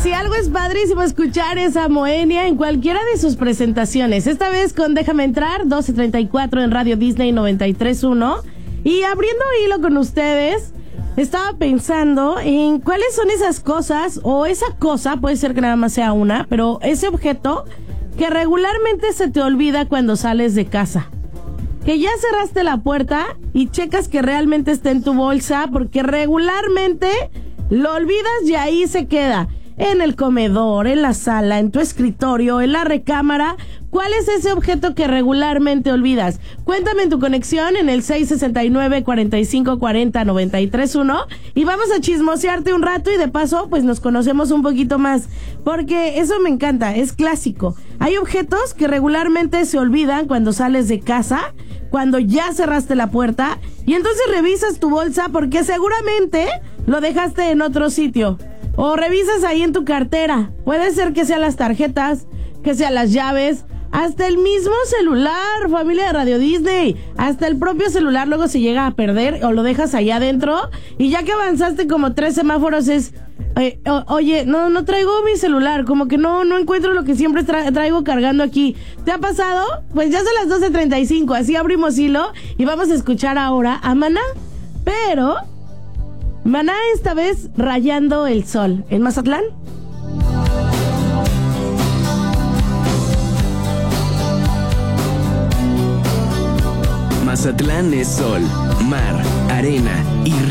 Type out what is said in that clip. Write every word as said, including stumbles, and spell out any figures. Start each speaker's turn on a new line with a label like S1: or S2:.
S1: si algo es padrísimo escuchar es a Moenia en cualquiera de sus presentaciones. Esta vez con Déjame Entrar, doce treinta y cuatro en Radio Disney noventa y tres punto uno. Y abriendo hilo con ustedes, estaba pensando en cuáles son esas cosas, o esa cosa, puede ser que nada más sea una, pero ese objeto que regularmente se te olvida cuando sales de casa. Que ya cerraste la puerta y checas que realmente está en tu bolsa, porque regularmente lo olvidas y ahí se queda. En el comedor, en la sala, en tu escritorio, en la recámara. ¿Cuál es ese objeto que regularmente olvidas? Cuéntame en tu conexión en el seis sesenta y nueve, cuarenta y cinco, cuarenta, noventa y tres punto uno y vamos a chismosearte un rato y de paso pues nos conocemos un poquito más, porque eso me encanta, es clásico. Hay objetos que regularmente se olvidan cuando sales de casa, cuando ya cerraste la puerta y entonces revisas tu bolsa porque seguramente lo dejaste en otro sitio. O revisas ahí en tu cartera. Puede ser que sean las tarjetas, que sean las llaves, hasta el mismo celular, familia de Radio Disney. Hasta el propio celular luego se llega a perder o lo dejas allá adentro. Y ya que avanzaste como tres semáforos es... Eh, o, oye, no no traigo mi celular. Como que no, no encuentro lo que siempre tra- traigo cargando aquí. ¿Te ha pasado? Pues ya son las doce treinta y cinco. Así abrimos hilo y vamos a escuchar ahora a Maná. Pero... Maná esta vez rayando el sol. ¿En Mazatlán?
S2: Mazatlán es sol, mar, arena y